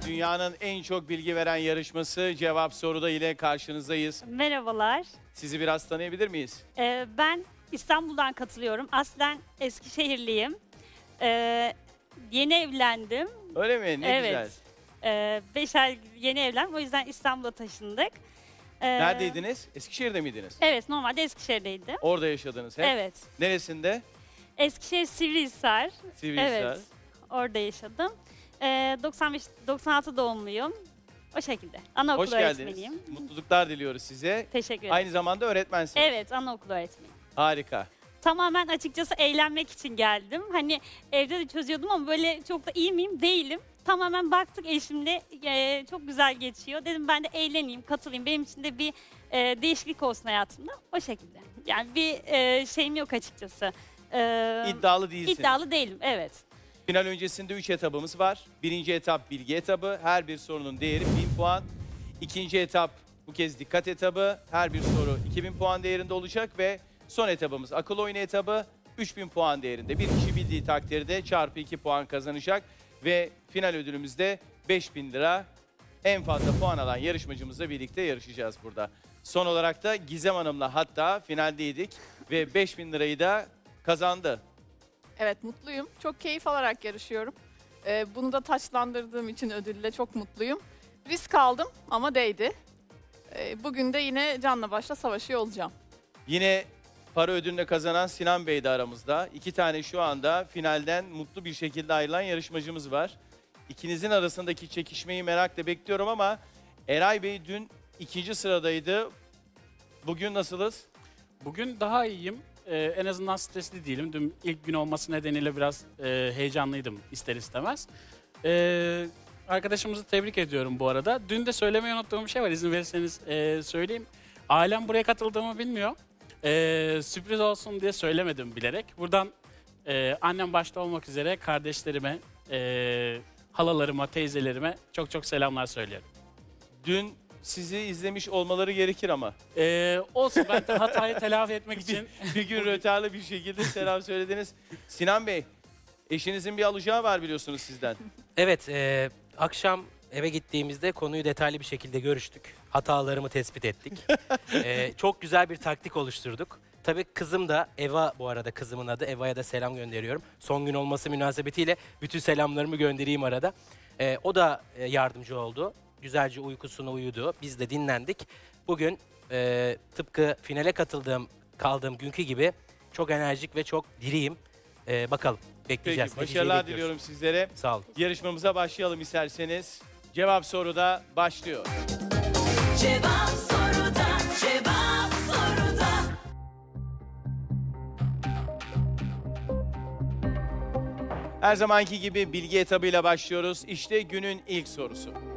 dünyanın en çok bilgi veren yarışması Cevap Soruda ile karşınızdayız. Merhabalar. Sizi biraz tanıyabilir miyiz? Ben İstanbul'dan katılıyorum. Aslen Eskişehirliyim. Yeni evlendim. Öyle mi? Ne güzel. Evet. 5 ay yeni evlendim. O yüzden İstanbul'a taşındık. Neredeydiniz? Eskişehir'de miydiniz? Evet, normalde Eskişehir'deydim. Orada yaşadınız hep. Evet. Neresinde? Eskişehir Sivrihisar. Sivrihisar. Evet. Orada yaşadım. 96 doğumluyum. O şekilde. Anaokulu Hoş geldiniz. öğretmeniyim. Mutluluklar diliyoruz size. Teşekkür ederim. Aynı zamanda öğretmensiniz. Evet, anaokulu öğretmeniyim. Harika. Tamamen açıkçası eğlenmek için geldim. Hani evde de çözüyordum ama böyle çok da iyi miyim? Değilim. Tamamen baktık eşimle çok güzel geçiyor. Dedim ben de eğleneyim, katılayım. Benim için de bir değişiklik olsun hayatımda. O şekilde. Yani bir şeyim yok açıkçası. İddialı değilsiniz. İddialı değilim, evet. Final öncesinde 3 etabımız var. Birinci etap bilgi etabı. Her bir sorunun değeri 1000 puan. İkinci etap bu kez dikkat etabı. Her bir soru 2000 puan değerinde olacak ve son etabımız akıl oyunu etabı. 3000 puan değerinde. Bir kişi bildiği takdirde çarpı 2 puan kazanacak. Ve final ödülümüzde 5000 lira. En fazla puan alan yarışmacımızla birlikte yarışacağız burada. Son olarak da Gizem Hanım'la hatta finaldeydik ve 5000 lirayı da kazandı. Evet, mutluyum. Çok keyif alarak yarışıyorum. Bunu da taçlandırdığım için ödülle çok mutluyum. Risk aldım ama değdi. Bugün de yine canla başla savaşıyor olacağım. Yine para ödülünü kazanan Sinan Bey de aramızda. 2 tane şu anda finalden mutlu bir şekilde ayrılan yarışmacımız var. İkinizin arasındaki çekişmeyi merakla bekliyorum ama Eray Bey dün 2. sıradaydı. Bugün nasılız? Bugün daha iyiyim. En azından stresli değilim. Dün ilk gün olması nedeniyle biraz heyecanlıydım ister istemez. Arkadaşımızı tebrik ediyorum bu arada. Dün de söylemeyi unuttuğum bir şey var. İzin verirseniz söyleyeyim. Ailem buraya katıldığımı bilmiyor. Sürpriz olsun diye söylemedim bilerek. Buradan annem başta olmak üzere kardeşlerime, halalarıma, teyzelerime çok çok selamlar söylüyorum. Dün sizi izlemiş olmaları gerekir ama. Olsun, ben de hatayı telafi etmek için. Bir gün rötarlı bir şekilde selam söylediniz. Sinan Bey, eşinizin bir alacağı var biliyorsunuz sizden. Evet, akşam eve gittiğimizde konuyu detaylı bir şekilde görüştük. Hatalarımı tespit ettik. Çok güzel bir taktik oluşturduk. Tabii kızım da Eva, bu arada kızımın adı. Eva'ya da selam gönderiyorum. Son gün olması münasebetiyle bütün selamlarımı göndereyim arada. O da yardımcı oldu. Güzelce uykusunu uyudu. Biz de dinlendik. Bugün tıpkı finale kaldığım günkü gibi çok enerjik ve çok diriyim. Bakalım, bekleyeceğiz. Peki, Neticeyi başarılar bekliyoruz. diliyorum sizlere. Sağ olun. Yarışmamıza başlayalım isterseniz. Cevap soruda başlıyor. Cevap soruda, cevap soruda. Her zamanki gibi bilgi etabıyla başlıyoruz. İşte günün ilk sorusu.